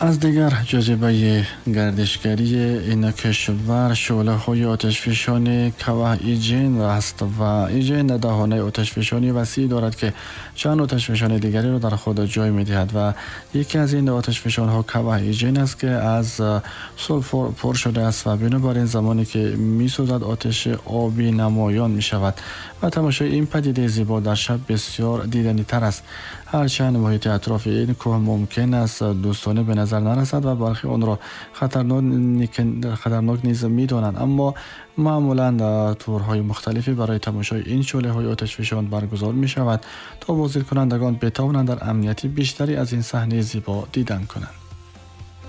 از دیگر جاذبه گردشگری این کشور شعله‌های آتشفشانی کوه ایجین است و ایجین دهانه آتشفشانی وسیع دارد که چند آتشفشان دیگری را در خود جای می‌دهد و یکی از این آتشفشان‌ها کوه ایجین است که از سولفور پر شده است و بنابراین زمانی که می‌سوزد آتش آبی نمایان می‌شود و تماشای این پدیده زیبا در شب بسیار دیدنی‌تر است. هرچند محیط اطراف این کوه ممکن است دوستانه به نظر نرسد و برخی آن را خطرناک نیز می‌دانند، اما معمولاً تورهای مختلفی برای تماشای این شعله‌های آتشفشان برگزار می‌شود تا بازدید کنندگان بتوانند در امنیت بیشتری از این صحنه زیبا دیدن کنند.